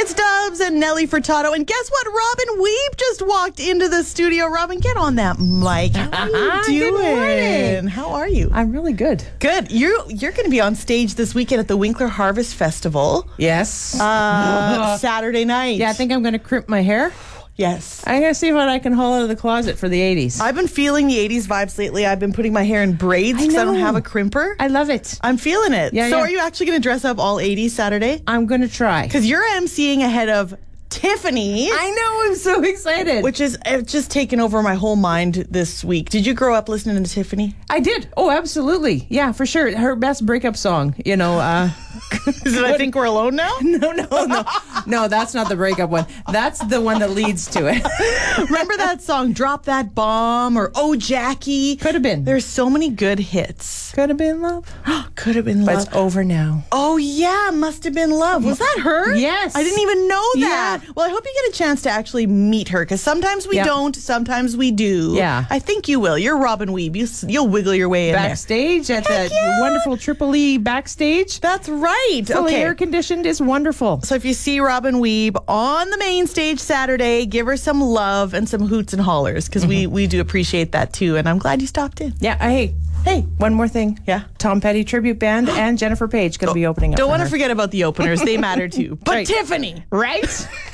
It's Dubs and Nelly Furtado. And guess what? Robin Weeb just walked into the studio. Robin, get on that mic. How are you doing? Good morning. How are you? I'm really good. Good. You're going to be on stage this weekend at the Winkler Harvest Festival. Yes. Saturday night. Yeah, I think I'm going to crimp my hair. Yes. I'm going to see what I can haul out of the closet for the 80s. I've been feeling the 80s vibes lately. I've been putting my hair in braids because I don't have a crimper. I love it. I'm feeling it. Yeah, so yeah. are you actually going to dress up all 80s Saturday? I'm going to try. Because you're emceeing ahead of Tiffany. I know. I'm so excited. Which is just taken over my whole mind this week. Did you grow up listening to Tiffany? I did. Oh, absolutely. Yeah, for sure. Her best breakup song, Is it I Think We're Alone Now? No. No, that's not the breakup one. That's the one that leads to it. Remember that song, Drop That Bomb or Oh Jackie? Could have been. There's so many good hits. Could have been love. Could have been But love. it's over now. Oh, yeah, Must Have Been Love. Was that her? Yes. I didn't even know that. Yeah. Well, I hope you get a chance to actually meet her because sometimes we Yep. don't, sometimes we do. Yeah. I think you will. You're Robin Weeb. You'll wiggle your way in there. Backstage at that yeah. wonderful Triple E backstage. That's right. Fully Okay. air conditioned is wonderful. So if you see Robin Weeb on the main stage Saturday, give her some love and some hoots and hollers because we do appreciate that too. And I'm glad you stopped in. Yeah, hey, one more thing. Yeah. Tom Petty Tribute Band and Jennifer Page going to be opening up. Don't for want to her. forget about the openers. They matter too. But Right. Tiffany. Right?